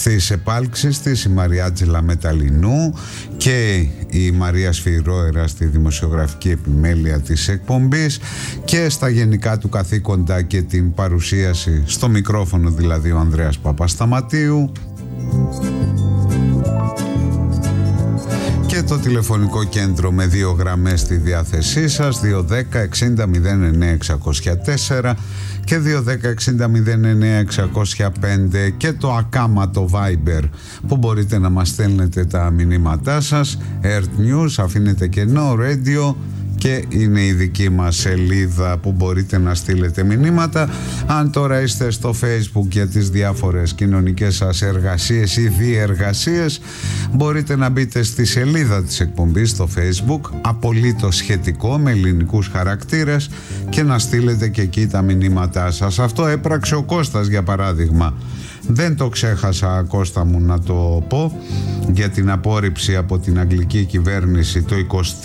στις επάλξεις της, η Μαριάτζελα Μεταλλινού και η Μαρία Σφυρόερα στη δημοσιογραφική επιμέλεια της εκπομπής και στα γενικά του καθήκοντα και την παρουσίαση στο μικρόφωνο, δηλαδή ο Ανδρέας Παπασταματίου. Και το τηλεφωνικό κέντρο με 2 γραμμές στη διάθεσή σας, 210 60 09 604 και 210 60 09 605, και το ακάματο Viber που μπορείτε να μας στέλνετε τα μηνύματά σας. Earth News, αφήνετε κενό, radio, και είναι η δική μας σελίδα που μπορείτε να στείλετε μηνύματα. Αν τώρα είστε στο Facebook για τις διάφορες κοινωνικές σας εργασίες ή διεργασίες, μπορείτε να μπείτε στη σελίδα της εκπομπής στο Facebook, απολύτως σχετικό, με ελληνικούς χαρακτήρες, και να στείλετε και εκεί τα μηνύματά σας. Αυτό έπραξε ο Κώστας, για παράδειγμα. Δεν το ξέχασα, Κώστα μου, να το πω, για την απόρριψη από την αγγλική κυβέρνηση το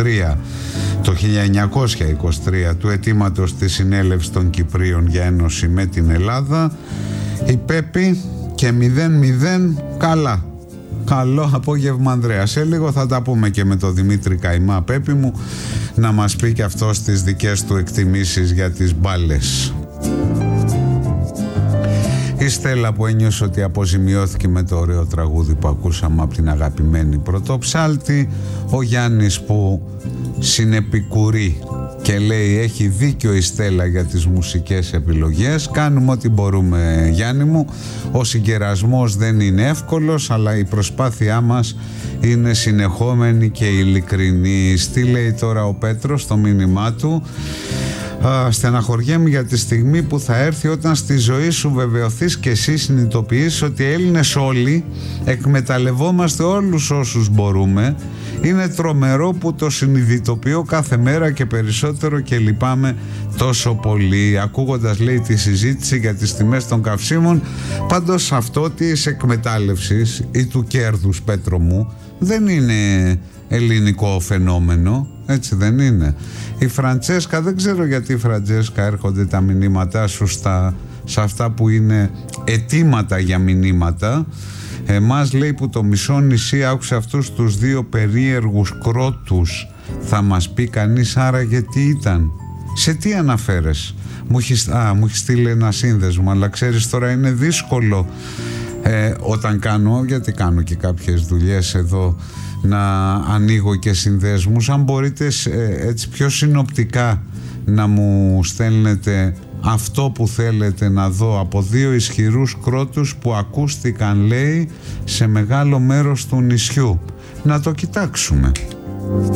1923 του αιτήματος της συνέλευσης των Κυπρίων για ένωση με την Ελλάδα. Η Πέπη και 0-0, καλά. Καλό απόγευμα, Ανδρέα. Σε λίγο θα τα πούμε και με τον Δημήτρη Καϊμά, Πέπη μου, να μας πει και αυτός τις δικές του εκτιμήσεις για τις μπάλες. Η Στέλλα που ένιωσε ότι αποζημιώθηκε με το ωραίο τραγούδι που ακούσαμε από την αγαπημένη Πρωτοψάλτη. Ο Γιάννης που συνεπικουρεί και λέει έχει δίκιο η Στέλλα για τις μουσικές επιλογές. Κάνουμε ό,τι μπορούμε, Γιάννη μου. Ο συγκερασμός δεν είναι εύκολος, αλλά η προσπάθειά μας είναι συνεχόμενη και ειλικρινή. Τι λέει τώρα ο Πέτρος στο μήνυμά του? Στεναχωριέμαι για τη στιγμή που θα έρθει όταν στη ζωή σου βεβαιωθείς και εσύ συνειδητοποιήσεις ότι οι Έλληνες όλοι εκμεταλλευόμαστε όλους όσους μπορούμε. Είναι τρομερό που το συνειδητοποιώ κάθε μέρα και περισσότερο και λυπάμαι τόσο πολύ. Ακούγοντας, λέει, τη συζήτηση για τις τιμές των καυσίμων, πάντως αυτό της εκμετάλλευσης ή του κέρδους, Πέτρο μου, δεν είναι ελληνικό φαινόμενο, έτσι δεν είναι? Η Φραντσέσκα, δεν ξέρω γιατί, Φραντσέσκα, έρχονται τα μηνύματά σου σε αυτά που είναι αιτήματα για μηνύματα. Εμάς, λέει, που το μισό νησί άκουσε αυτούς τους 2 περίεργους κρότους, θα μας πει κανείς άραγε τι ήταν? Σε τι αναφέρες? Μου έχει στείλει ένα σύνδεσμο, αλλά ξέρεις τώρα είναι δύσκολο όταν κάνω, γιατί κάνω και κάποιες δουλειές εδώ, να ανοίγω και συνδέσμους. Αν μπορείτε έτσι πιο συνοπτικά να μου στέλνετε αυτό που θέλετε να δω από 2 ισχυρούς κρότους που ακούστηκαν, λέει, σε μεγάλο μέρος του νησιού, να το κοιτάξουμε.